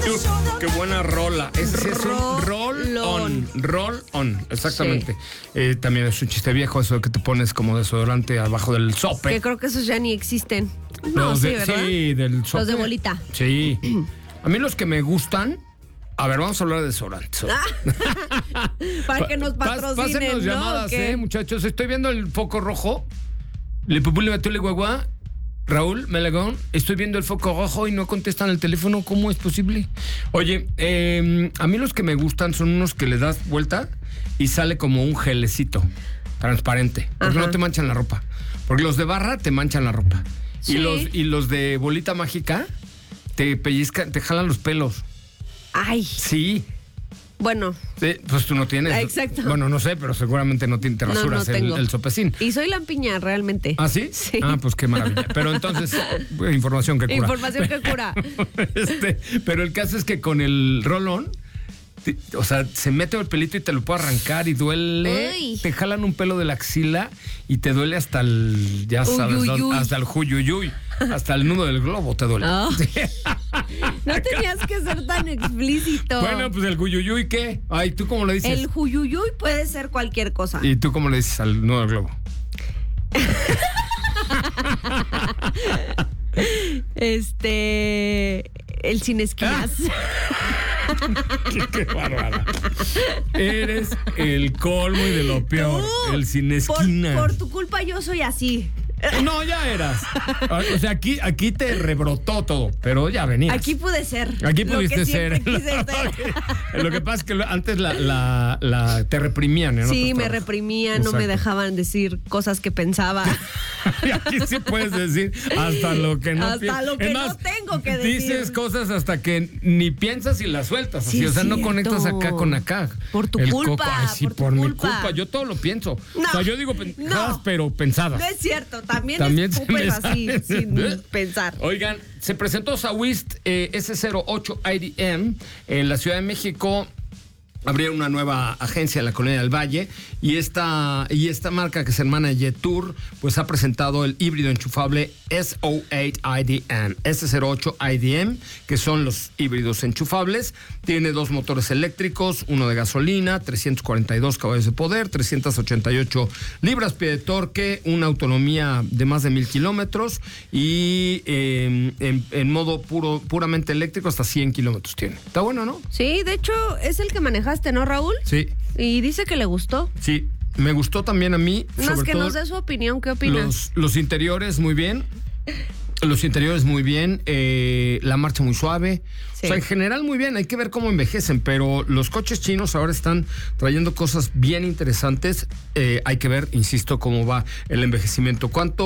Qué buena rola. Es un roll on, exactamente. Sí. También es un chiste viejo eso de que te pones como desodorante abajo del sope. Que creo que esos ya ni existen. No, ¿verdad? Sí, del sope. Los de bolita. Sí. A mí los que me gustan. A ver, vamos a hablar de desodorante. Para que nos patrocinen, pásenos ¿no? llamadas, muchachos. Estoy viendo el foco rojo. Le pupule batule guagua. Raúl Melagón, estoy viendo el foco rojo y no contestan el teléfono. ¿Cómo es posible? Oye, a mí los que me gustan son unos que le das vuelta y sale como un gelecito transparente. Porque no te manchan la ropa. Porque los de barra te manchan la ropa. Sí. Y los de bolita mágica te pellizcan, te jalan los pelos. Ay. Sí. Bueno. Sí, pues tú no tienes. Exacto. Bueno, no sé, pero seguramente no te rasuras el sopecín. Y soy lampiña, realmente. ¿Ah, sí? Sí. Ah, pues qué maravilla. Pero entonces, información que cura. Información que cura. Pero el caso es que con el rolón, o sea, se mete el pelito y te lo puede arrancar y duele. Uy. Te jalan un pelo de la axila y te duele hasta el, ya sabes, hasta el juyuyuy. Hasta el nudo del globo te duele. Oh. No tenías que ser tan explícito. Bueno, pues el juyuyuy, ¿qué? Ay, ¿tú cómo le dices? El juyuyuy puede ser cualquier cosa. ¿Y tú cómo le dices al nudo del globo? El sin esquinas. Qué bárbara. Eres el colmo y de lo peor. El sin esquinas. Por tu culpa yo soy así. No, ya eras. O sea, aquí te rebrotó todo, pero ya venías. Aquí pude ser. Aquí pudiste ser. Quise ser. Lo que pasa es que antes te reprimían, ¿no? Sí, me reprimían, exacto. No me dejaban decir cosas que pensaba. Y aquí sí puedes decir hasta lo que no piensas. Hasta lo que no tengo que decir. Dices cosas hasta que ni piensas y las sueltas. Así, sí, o sea, no conectas acá con acá. Por tu culpa. Ay, sí, por mi culpa. Yo todo lo pienso. No, o sea, yo digo pensadas, pero pensadas. No es cierto. También escupes así, sin pensar. Oigan, se presentó Sawist S08 IDM en la Ciudad de México. Abrieron una nueva agencia en la Colonia del Valle y esta marca que es hermana de Jetour, pues ha presentado el híbrido enchufable S08 IDM, que son los híbridos enchufables. Tiene 2 motores eléctricos, uno de gasolina, 342 caballos de poder, 388 libras-pie de torque, una autonomía de más de 1,000 kilómetros y en modo puramente eléctrico hasta 100 kilómetros tiene. Está bueno, ¿no? Sí, de hecho es el que manejaste, ¿no, Raúl? Sí. Y dice que le gustó. Sí, me gustó también a mí. Más que nos dé su opinión, ¿qué opinas? Los interiores muy bien. Los interiores muy bien, la marcha muy suave. Sí. O sea, en general muy bien, hay que ver cómo envejecen, pero los coches chinos ahora están trayendo cosas bien interesantes. Hay que ver, insisto, cómo va el envejecimiento.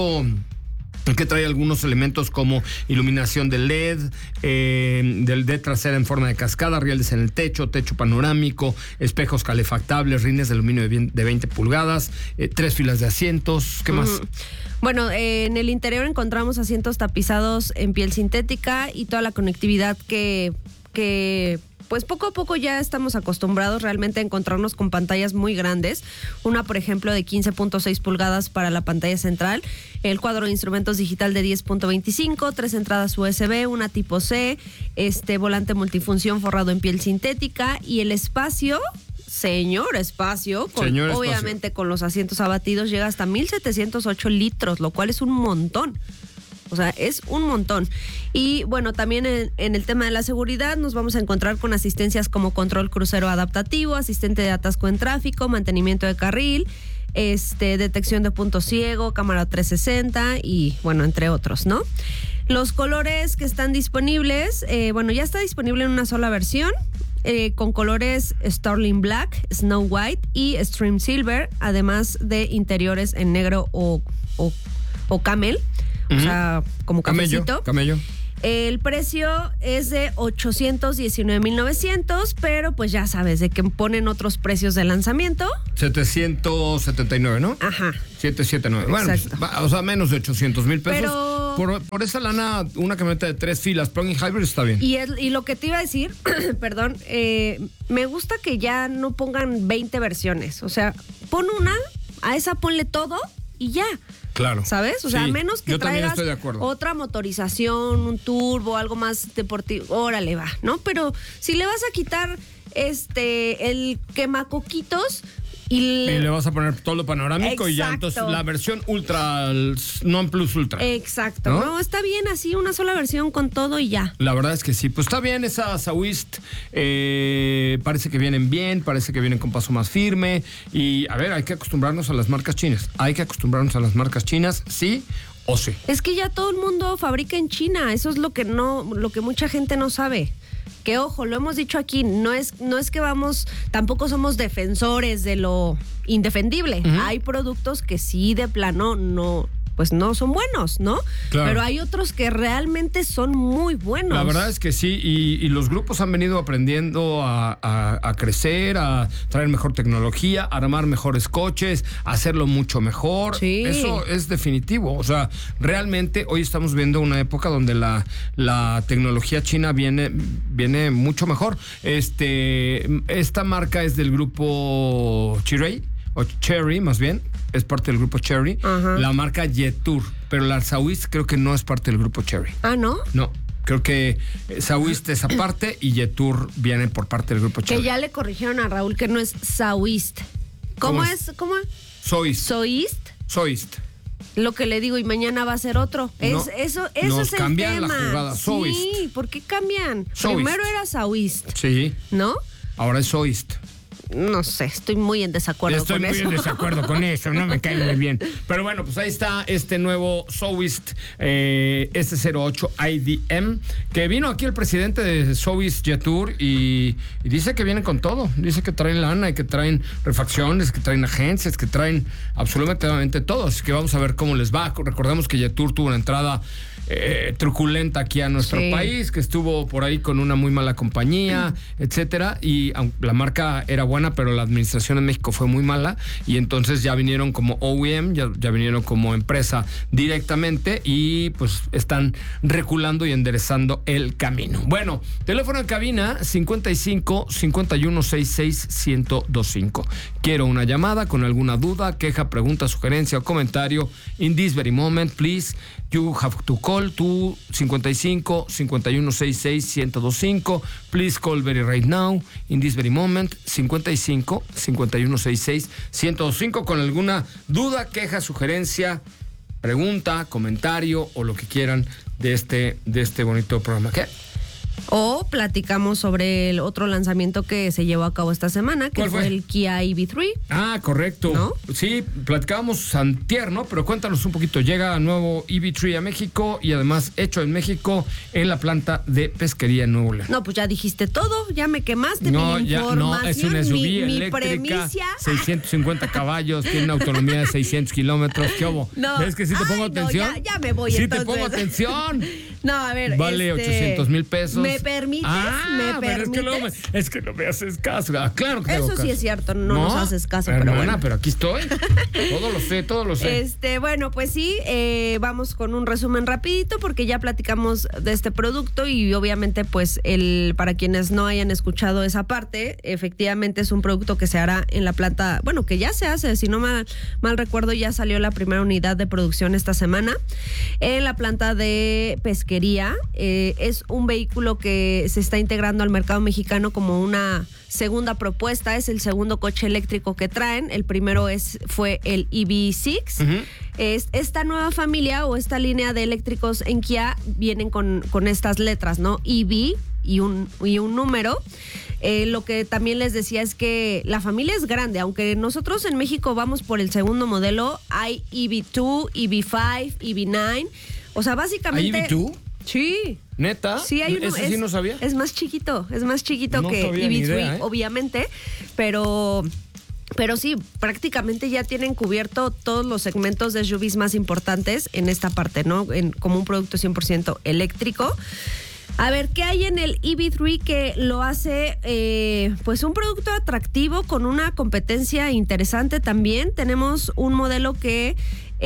Que trae algunos elementos como iluminación de LED, del LED trasera en forma de cascada, rieles en el techo panorámico, espejos calefactables, rines de aluminio de 20 pulgadas, 3 filas de asientos. ¿Qué más? Bueno, en el interior encontramos asientos tapizados en piel sintética y toda la conectividad que pues poco a poco ya estamos acostumbrados realmente a encontrarnos con pantallas muy grandes. Una, por ejemplo, de 15.6 pulgadas para la pantalla central, el cuadro de instrumentos digital de 10.25, 3 entradas USB, una tipo C, volante multifunción forrado en piel sintética y el espacio... Señor espacio, obviamente con los asientos abatidos, llega hasta 1,708 litros, lo cual es un montón. O sea, es un montón. Y bueno, también en el tema de la seguridad nos vamos a encontrar con asistencias como control crucero adaptativo, asistente de atasco en tráfico, mantenimiento de carril, detección de punto ciego, cámara 360 y bueno, entre otros, ¿no? Los colores que están disponibles, ya está disponible en una sola versión, con colores Sterling Black, Snow White y Stream Silver, además de interiores en negro o camel, o sea, como cafecito. Camello. El precio es de 819,900, pero pues ya sabes, de que ponen otros precios de lanzamiento. 779, ¿no? Ajá. 779. Bueno, o sea, menos de 800,000 pesos. Pero... Por esa lana, una camioneta de 3 filas, plug-in hybrid está bien. Y lo que te iba a decir, perdón, me gusta que ya no pongan 20 versiones. O sea, pon una, a esa ponle todo y ya. Claro. ¿Sabes? O sea, a menos que traigas otra motorización, un turbo, algo más deportivo, órale va, ¿no? Pero si le vas a quitar el quemacoquitos y le vas a poner todo lo panorámico. Exacto. Y ya entonces la versión ultra, non plus ultra. Exacto. No, está bien así, una sola versión con todo y ya. La verdad es que sí. Pues está bien esa Sawist. Parece que vienen bien, parece que vienen con paso más firme. Y a ver, hay que acostumbrarnos a las marcas chinas. Sí o sí. Es que ya todo el mundo fabrica en China. Eso es lo que mucha gente no sabe. Que ojo, lo hemos dicho aquí, no es que tampoco somos defensores de lo indefendible. Uh-huh. Hay productos que sí de plano no son buenos, ¿no? Claro. Pero hay otros que realmente son muy buenos. La verdad es que sí, y los grupos han venido aprendiendo a crecer, a traer mejor tecnología, a armar mejores coches, a hacerlo mucho mejor. Sí. Eso es definitivo. O sea, realmente hoy estamos viendo una época donde la tecnología china viene mucho mejor. Esta marca es del grupo Chery, más bien, es parte del grupo Chery. Uh-huh. La marca Yetur, pero la Sawist creo que no es parte del grupo Chery. ¿Ah, no? No, creo que Sawist es aparte y Yetur viene por parte del grupo Chery. Que ya le corrigieron a Raúl que no es Sawist. ¿Cómo es? Soist. Lo que le digo, y mañana va a ser otro. Eso es el tema. Nos cambian la jugada. Sawist. Sí, ¿por qué cambian? Sawist. Primero era Sawist. Sí. ¿No? Ahora es Soist. No sé, estoy muy en desacuerdo con eso. Estoy muy en desacuerdo con eso, no me cae muy bien. Pero bueno, pues ahí está este nuevo Sawist S08 IDM, que vino aquí el presidente de Sawist Yetur y dice que vienen con todo. Dice que traen lana y que traen refacciones, que traen agencias, que traen absolutamente todo. Así que vamos a ver cómo les va. Recordemos que Yetur tuvo una entrada truculenta aquí a nuestro país, que estuvo por ahí con una muy mala compañía, etcétera, y la marca era buena, pero la administración en México fue muy mala, y entonces ya vinieron como OEM, ya vinieron como empresa directamente, y pues están reculando y enderezando el camino. Bueno, teléfono en cabina 55 51 66 1025. Quiero una llamada con alguna duda, queja, pregunta, sugerencia o comentario. In this very moment, please, you have to call to 55 51 66 1025. Please call right now, in this very moment, 55 51 66 1025, con alguna duda, queja, sugerencia, pregunta, comentario o lo que quieran de este bonito programa. ¿Qué? O platicamos sobre el otro lanzamiento que se llevó a cabo esta semana, que fue el Kia EV3. Ah, correcto. ¿No? Sí, platicábamos antier, ¿no? Pero cuéntanos un poquito. Llega nuevo EV3 a México y además hecho en México en la planta de pesquería en Nuevo León. No, pues ya dijiste todo, ya me quemaste mi información. No, es una SUV eléctrica, premicia. 650 caballos, tiene una autonomía de 600 kilómetros. ¿Qué hubo? No. ¿Ves que sí te pongo atención? No, ya me voy sí entonces. Sí te pongo atención. No, a ver. Vale 800,000 pesos. ¿Me permites? ¿Me permites? Es que no me haces caso. Claro que eso sí es cierto, no nos haces caso, pero bueno. Pero aquí estoy. Todo lo sé. Bueno, pues sí, vamos con un resumen rapidito porque ya platicamos de este producto y obviamente pues para quienes no hayan escuchado esa parte, efectivamente es un producto que se hará en la planta, bueno, que ya se hace, si no mal recuerdo, ya salió la primera unidad de producción esta semana en la planta de pesquería. Es un vehículo que se está integrando al mercado mexicano como una segunda propuesta, es el segundo coche eléctrico que traen. El primero fue el EV6. Uh-huh. Esta nueva familia o esta línea de eléctricos en Kia vienen con estas letras, ¿no? EV y un número. Lo que también les decía es que la familia es grande, aunque nosotros en México vamos por el segundo modelo, hay EV2, EV5, EV9. O sea, básicamente... ¿Hay EV2? Sí. ¿Neta? Sí, hay uno. ¿Ese sí no sabía? Es más chiquito no que sabía EV3, idea, obviamente, pero sí, prácticamente ya tienen cubierto todos los segmentos de SUVs más importantes en esta parte, ¿no? Como un producto 100% eléctrico. A ver, ¿qué hay en el EV3 que lo hace pues un producto atractivo con una competencia interesante también? Tenemos un modelo que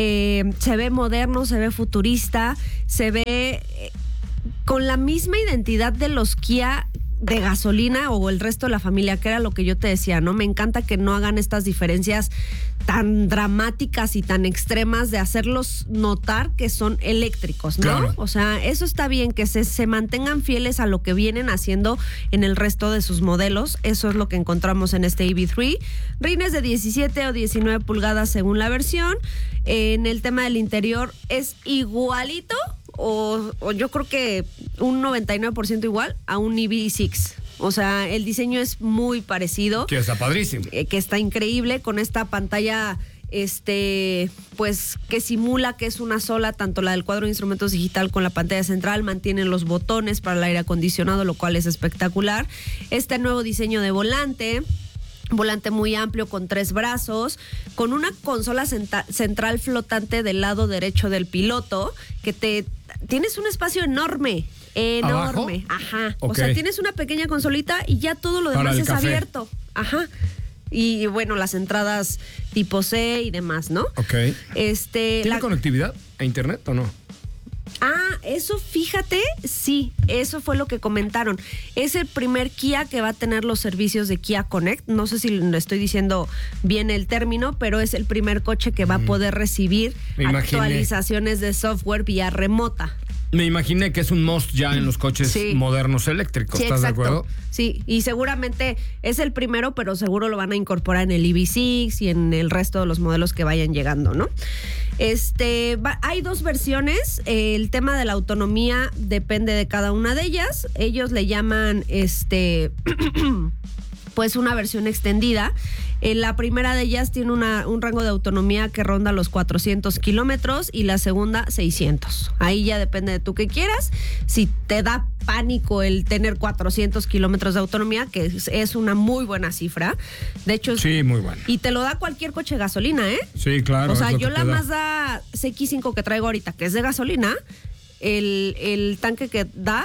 se ve moderno, se ve futurista, se ve con la misma identidad de los Kia de gasolina o el resto de la familia, que era lo que yo te decía, ¿no? Me encanta que no hagan estas diferencias tan dramáticas y tan extremas de hacerlos notar que son eléctricos, ¿no? Claro. O sea, eso está bien, que se mantengan fieles a lo que vienen haciendo en el resto de sus modelos. Eso es lo que encontramos en este EV3. Rines de 17 o 19 pulgadas según la versión. En el tema del interior es igualito o yo creo que un 99% igual a un EV6. O sea, el diseño es muy parecido. Que está padrísimo. Que está increíble con esta pantalla pues que simula que es una sola, tanto la del cuadro de instrumentos digital con la pantalla central, mantienen los botones para el aire acondicionado, lo cual es espectacular. Este nuevo diseño de volante muy amplio con 3 brazos, con una consola central flotante del lado derecho del piloto, que tienes un espacio enorme. Enorme, ¿abajo? Ajá. Okay. O sea, tienes una pequeña consolita y ya todo lo demás es café. abierto. Ajá. Y bueno, las entradas tipo C y demás, ¿no? Ok. ¿Tiene conectividad a internet o no? Eso fíjate, sí, eso fue lo que comentaron. Es el primer Kia que va a tener los servicios de Kia Connect. No sé si le estoy diciendo bien el término, pero es el primer coche que va a poder recibir actualizaciones de software vía remota. Me imaginé que es un must ya en los coches modernos eléctricos, sí, ¿estás exacto. de acuerdo? Sí, y seguramente es el primero, pero seguro lo van a incorporar en el EV6 y en el resto de los modelos que vayan llegando, ¿no? Hay 2 versiones. El tema de la autonomía depende de cada una de ellas. Ellos le llaman pues una versión extendida. La primera de ellas tiene un rango de autonomía que ronda los 400 kilómetros y la segunda 600. Ahí ya depende de tú que quieras. Si te da pánico el tener 400 kilómetros de autonomía, que es una muy buena cifra. De hecho, sí, muy buena. Y te lo da cualquier coche de gasolina, ¿eh? Sí, claro. O sea, yo la Mazda CX-5 que traigo ahorita, que es de gasolina, el tanque que da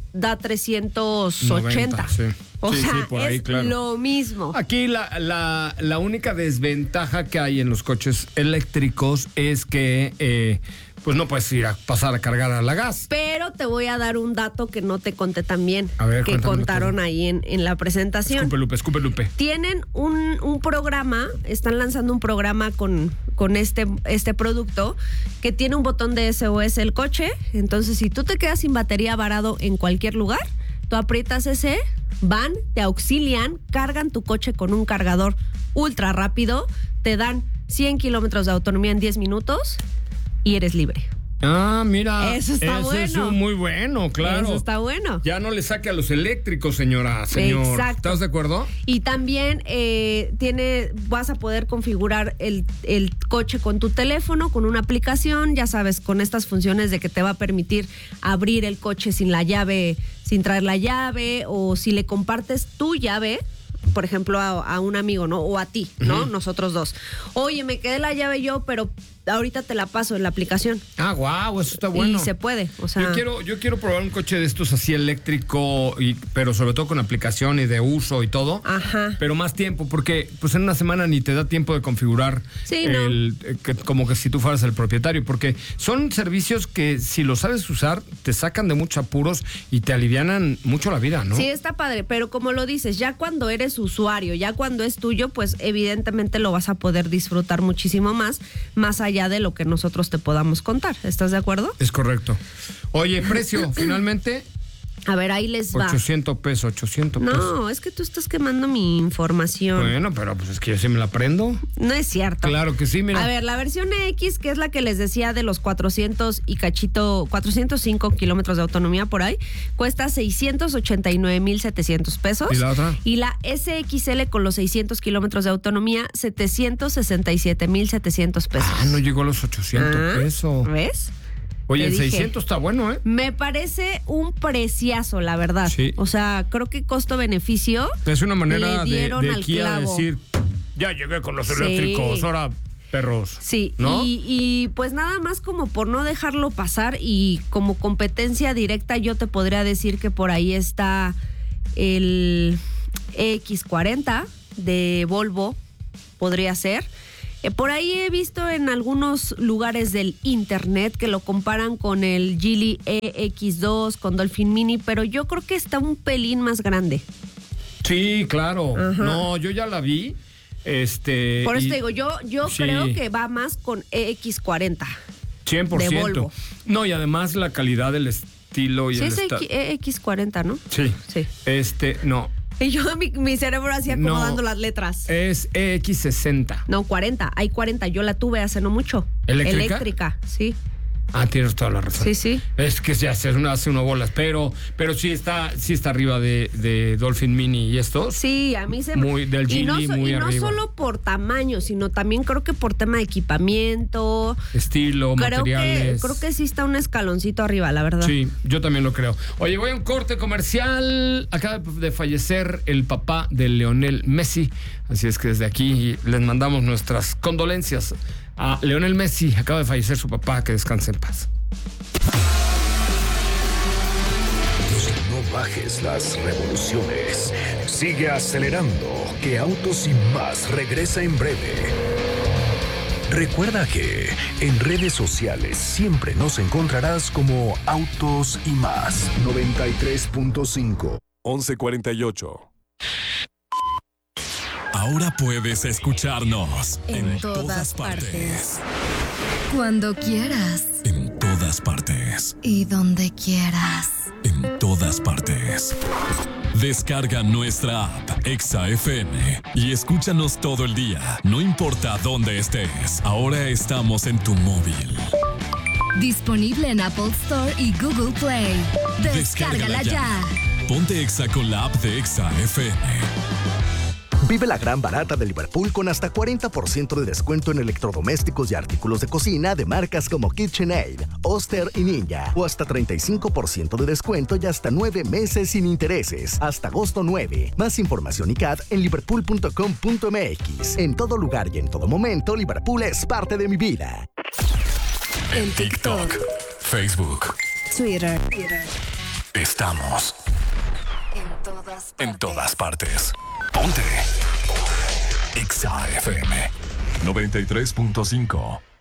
380. 90, sí. O sea, sí, por ahí, es claro. lo mismo. Aquí la única desventaja que hay en los coches eléctricos es que pues no puedes ir a pasar a cargar a la gas. Pero te voy a dar un dato que no te conté también, a ver, que contaron ahí en la presentación. Escupe Lupe. Tienen un programa, están lanzando un programa con este producto que tiene un botón de SOS el coche. Entonces, si tú te quedas sin batería varado en cualquier lugar, tú aprietas ese, van, te auxilian, cargan tu coche con un cargador ultra rápido, te dan 100 kilómetros de autonomía en 10 minutos y eres libre. Mira. Eso está bueno. Eso es muy bueno, claro. Eso está bueno. Ya no le saque a los eléctricos, señor. Exacto. ¿Estás de acuerdo? Y también vas a poder configurar el coche con tu teléfono, con una aplicación, ya sabes, con estas funciones de que te va a permitir abrir el coche sin traer la llave, o si le compartes tu llave, por ejemplo, a un amigo, ¿no? O a ti, ¿no? Uh-huh. Nosotros dos. Oye, me quedé la llave yo, pero ahorita te la paso en la aplicación. Guau, eso está bueno. Y se puede, o sea. Yo quiero probar un coche de estos así eléctrico, pero sobre todo con aplicación y de uso y todo. Ajá. Pero más tiempo, porque pues en una semana ni te da tiempo de configurar como que si tú fueras el propietario, porque son servicios que si lo sabes usar, te sacan de muchos apuros y te alivianan mucho la vida, ¿no? Sí, está padre, pero como lo dices, ya cuando eres usuario, ya cuando es tuyo, pues evidentemente lo vas a poder disfrutar muchísimo más allá de lo que nosotros te podamos contar. ¿Estás de acuerdo? Es correcto. Oye, precio, finalmente. A ver, ahí les va. 800 pesos. No, es que tú estás quemando mi información. Bueno, pero pues es que yo sí me la prendo. No es cierto. Claro que sí, mira. A ver, la versión X, que es la que les decía de los 405 kilómetros de autonomía por ahí, cuesta 689,700 pesos. ¿Y la otra? Y la SXL con los 600 kilómetros de autonomía, 767,700 pesos. No llegó a los 800 pesos. ¿Ves? Oye, el 600 está bueno, ¿eh? Me parece un preciazo, la verdad. Sí. O sea, creo que costo-beneficio. Es una manera de Kia clavo. decir, ya llegué con los eléctricos, ahora perros. Sí, ¿no? Y pues nada más como por no dejarlo pasar y como competencia directa, yo te podría decir que por ahí está el X40 de Volvo, podría ser. Por ahí he visto en algunos lugares del internet que lo comparan con el Geely EX2, con Dolphin Mini, pero yo creo que está un pelín más grande. Sí, claro. Ajá. No, yo ya la vi. Por eso te digo, yo sí. Creo que va más con EX40. 100%. De Volvo. No, y además la calidad del estilo y sí, es EX40, ¿no? Sí. No. Y yo, mi cerebro así acomodando las letras. Es EX60. No, 40. Hay 40. Yo la tuve hace no mucho. ¿Eléctrica? Sí. Ah, tienes toda la razón. Sí. Es que se hace uno bolas, pero sí está arriba de Dolphin Mini y estos. Sí, a mí se muy del Geely, muy arriba. Y no solo por tamaño, sino también creo que por tema de equipamiento, estilo, materiales. Creo que sí está un escaloncito arriba, la verdad. Sí, yo también lo creo. Oye, voy a un corte comercial. Acaba de fallecer el papá de Lionel Messi, así es que desde aquí les mandamos nuestras condolencias a Lionel Messi. Acaba de fallecer su papá, que descanse en paz. No bajes las revoluciones. Sigue acelerando, que Autos y Más regresa en breve. Recuerda que en redes sociales siempre nos encontrarás como Autos y Más. 93.5 11:48. Ahora puedes escucharnos en todas partes. Cuando quieras. En todas partes. Y donde quieras. En todas partes. Descarga nuestra app Exa FM y escúchanos todo el día, no importa dónde estés. Ahora estamos en tu móvil. Disponible en Apple Store y Google Play. Descárgala ya. Ponte Exa con la app de Exa FM. Vive la gran barata de Liverpool con hasta 40% de descuento en electrodomésticos y artículos de cocina de marcas como KitchenAid, Oster y Ninja. O hasta 35% de descuento y hasta 9 meses sin intereses. Hasta agosto 9. Más información y CAD en liverpool.com.mx. En todo lugar y en todo momento, Liverpool es parte de mi vida. En TikTok, Facebook, Twitter. Estamos en todas partes. Ponte Exa FM 93.5.